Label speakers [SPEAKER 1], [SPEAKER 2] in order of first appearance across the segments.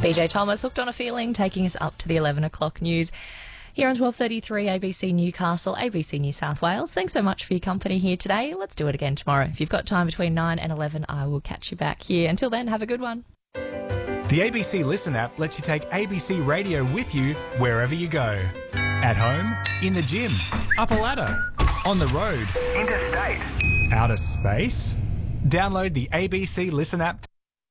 [SPEAKER 1] BJ Thomas hooked on a feeling, taking us up to the 11 o'clock news. Here on 12:33 ABC Newcastle, ABC New South Wales. Thanks so much for your company here today. Let's do it again tomorrow. If you've got time between 9 and 11, I will catch you back here. Until then, have a good one.
[SPEAKER 2] The ABC Listen app lets you take ABC Radio with you wherever you go. At home, in the gym, up a ladder, on the road, interstate, outer space. Download the ABC Listen app.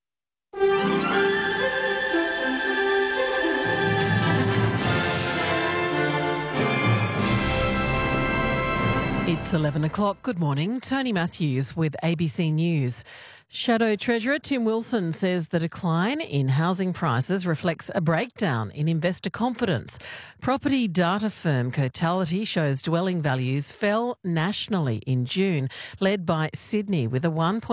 [SPEAKER 3] It's 11 o'clock. Good morning. Tony Matthews with ABC News. Shadow Treasurer Tim Wilson says the decline in housing prices reflects a breakdown in investor confidence. Property data firm Cotality shows dwelling values fell nationally in June, led by Sydney with a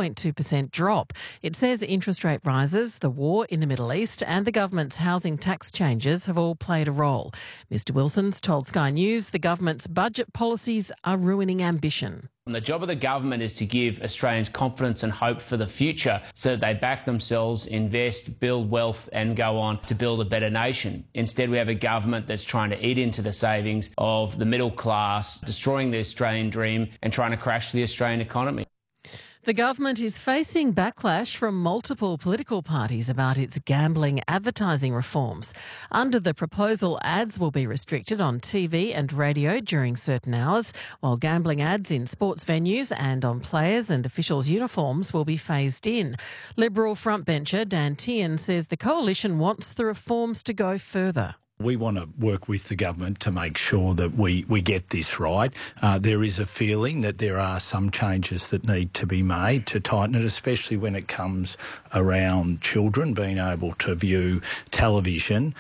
[SPEAKER 3] 1.2% drop. It says interest rate rises, the war in the Middle East and the government's housing tax changes have all played a role. Mr Wilson's told Sky News the government's budget policies are ruining ambition.
[SPEAKER 4] And the job of the government is to give Australians confidence and hope for the future so that they back themselves, invest, build wealth and go on to build a better nation. Instead, we have a government that's trying to eat into the savings of the middle class, destroying the Australian dream and trying to crash the Australian economy.
[SPEAKER 3] The government is facing backlash from multiple political parties about its gambling advertising reforms. Under the proposal, ads will be restricted on TV and radio during certain hours, while gambling ads in sports venues and on players' and officials' uniforms will be phased in. Liberal frontbencher Dan Tehan says the coalition wants the reforms to go further.
[SPEAKER 5] We want to work with the government to make sure that we get this right. There is a feeling that there are some changes that need to be made to tighten it, especially when it comes around children being able to view television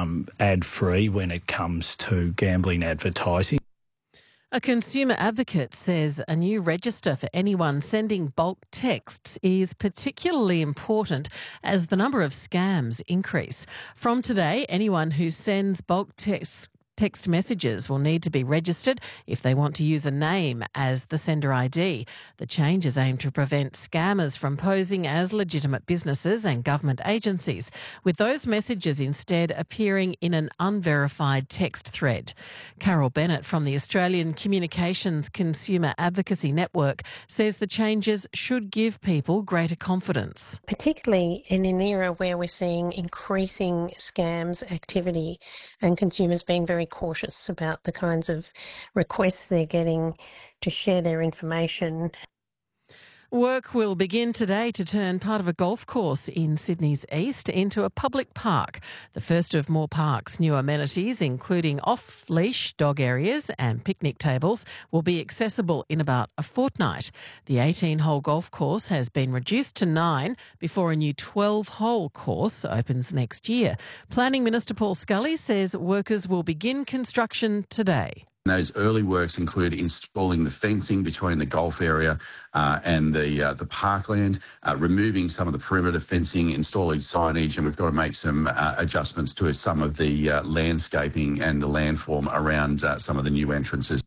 [SPEAKER 5] ad-free when it comes to gambling advertising.
[SPEAKER 3] A consumer advocate says a new register for anyone sending bulk texts is particularly important as the number of scams increase. From today, anyone who sends bulk text messages will need to be registered if they want to use a name as the sender ID. The changes aim to prevent scammers from posing as legitimate businesses and government agencies, with those messages instead appearing in an unverified text thread. Carol Bennett from the Australian Communications Consumer Advocacy Network says the changes should give people greater confidence.
[SPEAKER 6] Particularly in an era where we're seeing increasing scams activity and consumers being very cautious about the kinds of requests they're getting to share their information.
[SPEAKER 3] Work will begin today to turn part of a golf course in Sydney's east into a public park. The first of Moore Park's new amenities, including off-leash dog areas and picnic tables, will be accessible in about a fortnight. The 18-hole golf course has been reduced to 9 before a new 12-hole course opens next year. Planning Minister Paul Scully says workers will begin construction today.
[SPEAKER 7] Those early works include installing the fencing between the golf area and the parkland, removing some of the perimeter fencing, installing signage, and we've got to make some adjustments to some of the landscaping and the landform around some of the new entrances.